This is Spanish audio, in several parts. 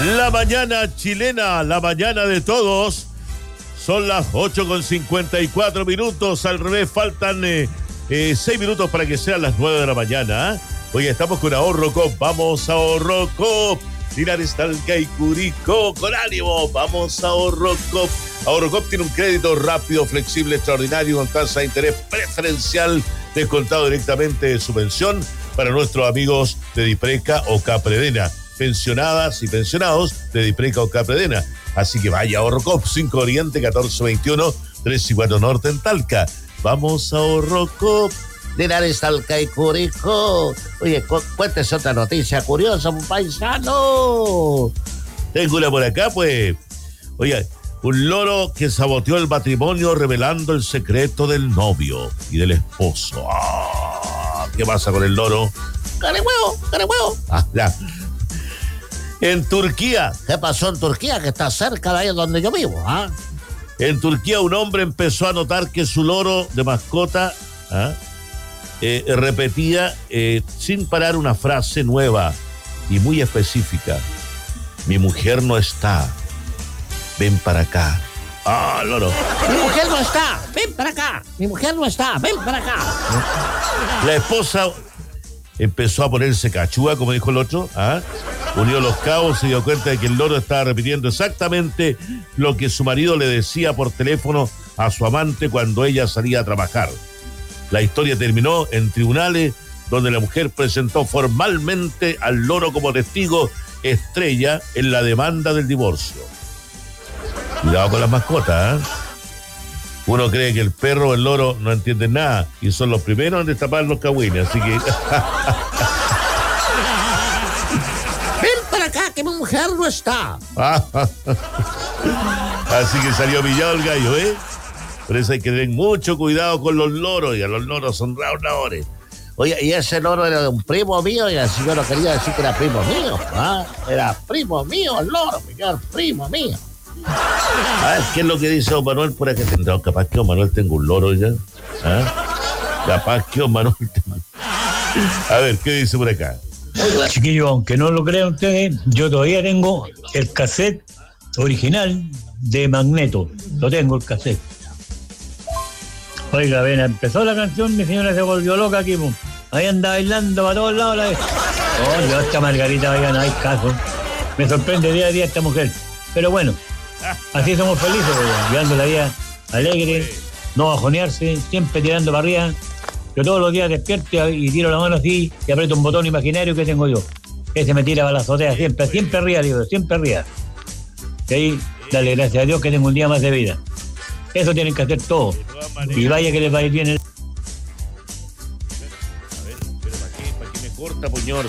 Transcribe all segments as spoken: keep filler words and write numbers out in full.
La mañana chilena, la mañana de todos. Son las ocho con cincuenta y cuatro minutos. Al revés, faltan eh, eh, seis minutos para que sean las nueve de la mañana. ¿eh? Hoy estamos con Ahorro Cop. Vamos a Ahorro Cop. Linares, Talca y Curicó. Con ánimo. Vamos a Ahorro Cop. Ahorro Cop tiene un crédito rápido, flexible, extraordinario, con tasa de interés preferencial, descontado directamente de su pensión para nuestros amigos de Dipreca o Capredena. Pensionadas y pensionados de Dipreca o Capredena. Así que vaya a Ahorro Cop, cinco Oriente, catorce veintiuno, tres y cuatro Norte en Talca. Vamos a Ahorro Cop. Linares, Talca y Curicó. Oye, cu- cuéntese otra noticia curiosa, un paisano. Tengo una por acá, pues. Oye, un loro que saboteó el matrimonio revelando el secreto del novio y del esposo. Ah, ¿qué pasa con el loro? ¡Care huevo! ¡Care huevo! Ah, ya. En Turquía, ¿Qué pasó en Turquía, que está cerca de ahí donde yo vivo? ¿ah? en Turquía un hombre empezó a notar que su loro de mascota ¿ah? eh, repetía eh, sin parar una frase nueva y muy específica. Mi mujer no está. Ven para acá. Ah, loro. Mi mujer no está, ven para acá. Mi mujer no está, ven para acá. La esposa empezó a ponerse cachúa, como dijo el otro, ¿ah? Unió los cabos, se dio cuenta de que el loro estaba repitiendo exactamente lo que su marido le decía por teléfono a su amante cuando ella salía a trabajar. La historia terminó en tribunales, donde la mujer presentó formalmente al loro como testigo estrella en la demanda del divorcio. Cuidado con las mascotas, ¿eh? Uno cree que el perro o el loro no entienden nada y son los primeros en destapar los cagüines, así que... Ven para acá, que mi mujer no está. Así que salió pillado el gallo, ¿eh? Por eso hay que tener mucho cuidado con los loros, y a los loros son raonadores. Oye, y ese loro era de un primo mío, y así yo no quería decir que era primo mío. ¿ah? Era primo mío el loro, señor, primo mío. A ver, ¿qué es lo que dice don Manuel por acá? Tendrá, capaz que don Manuel tenga un loro ya. ¿Ah? Capaz que don Manuel tenga... A ver, ¿qué dice por acá? Chiquillos, aunque no lo crean ustedes, yo todavía tengo el cassette original de Magneto. Lo tengo, el cassette. Oiga, ven, empezó la canción, mi señora se volvió loca aquí, pum. Ahí anda bailando para todos lados. La... Oh, Dios, esta Margarita, oiga, no hay caso. Me sorprende día a día esta mujer. Pero bueno, así somos felices, oiga, llevando la vida alegre, no bajonearse, siempre tirando para arriba. Yo todos los días despierto y tiro la mano así y aprieto un botón imaginario que tengo yo. Ese me tira para la azotea, siempre, siempre arriba, digo, siempre arriba. Y ahí, dale gracias a Dios que tengo un día más de vida. Eso tienen que hacer todos. Y vaya que les va a ir bien el... A ver, pero ¿para qué? ¿Para qué me corta, puñor?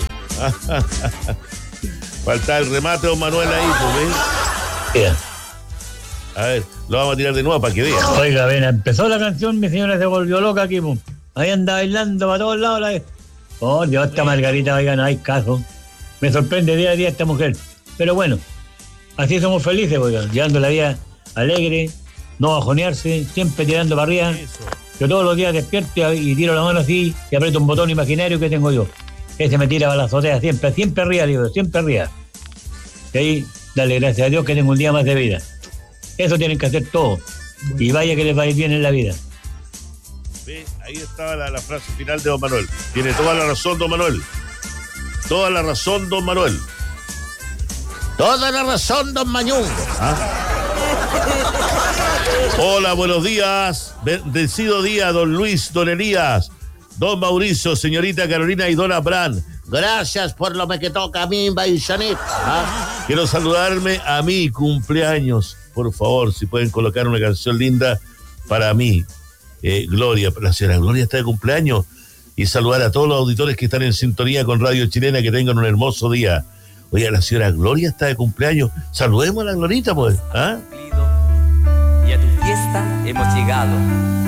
Falta el remate, don Manuel, ahí, pues, ¿ves? A ver, lo vamos a tirar de nuevo para que vean. Oiga, ven, empezó la canción, mi señora se volvió loca aquí, pum. Ahí anda bailando para todos lados. La... Oh, Dios, esta Margarita, oiga, no hay caso. Me sorprende día a día esta mujer. Pero bueno, así somos felices, oiga, llevando la vida alegre, no bajonearse, siempre tirando para arriba. Yo todos los días despierto y tiro la mano así y aprieto un botón imaginario que tengo yo. Ese me tira para la azotea, siempre, siempre arriba, digo, siempre arriba. Y ahí, dale gracias a Dios que tengo un día más de vida. Eso tienen que hacer todos. Y vaya que les va a ir bien en la vida. ¿Ve? Ahí estaba la, la frase final de don Manuel. Tiene toda la razón, don Manuel. Toda la razón, don Manuel. Toda la razón, don Mañungo. ¿Ah? Hola, buenos días. Bendecido día, don Luis, don Elías, don Mauricio, señorita Carolina y don Abraham. Gracias por lo que toca a mí, Baisanita. ¿ah? Quiero saludarme a mi cumpleaños. Por favor, si pueden colocar una canción linda para mí. Eh, Gloria, la señora Gloria está de cumpleaños. Y saludar a todos los auditores que están en sintonía con Radio Chilena, que tengan un hermoso día. Oye, la señora Gloria está de cumpleaños. Saludemos a la Glorita, pues. ¿Ah? Y a tu fiesta hemos llegado.